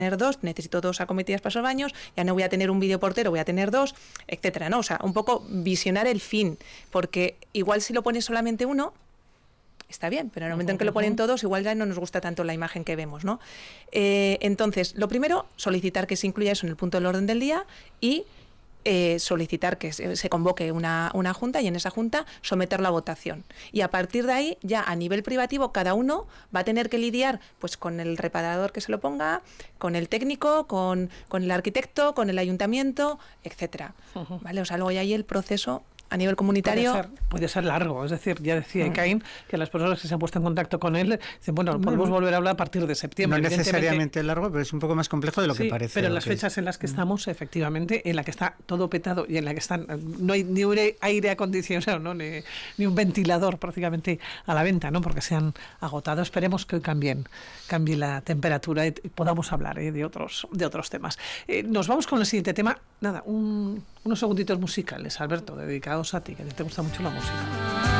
tener 2, necesito 2 acometidas para esos baños, ya no voy a tener un videoportero, voy a tener 2, etcétera, ¿no? O sea, un poco visionar el fin, porque igual si lo pones solamente uno, está bien, pero en el momento en que lo ponen todos, igual ya no nos gusta tanto la imagen que vemos, ¿no? Entonces, lo primero, solicitar que se incluya eso en el punto del orden del día y solicitar que se convoque una junta y en esa junta someterla a votación. Y a partir de ahí, ya a nivel privativo, cada uno va a tener que lidiar pues con el reparador que se lo ponga, con el técnico, con el arquitecto, con el ayuntamiento, etcétera. ¿Vale? O sea, luego ya ahí el proceso a nivel comunitario puede ser largo, es decir, ya decía Ekain que las personas que se han puesto en contacto con él dicen, bueno, podemos volver a hablar a partir de septiembre. No necesariamente largo, pero es un poco más complejo de lo que parece. Pero en las fechas en las que estamos, efectivamente, en la que está todo petado y en la que están, no hay ni un aire acondicionado, ¿no? ni un ventilador prácticamente a la venta, ¿no? Porque se han agotado. Esperemos que hoy cambie la temperatura y podamos hablar de otros temas. Nos vamos con el siguiente tema. Nada, unos segunditos musicales, Alberto, dedicados a ti, que te gusta mucho la música.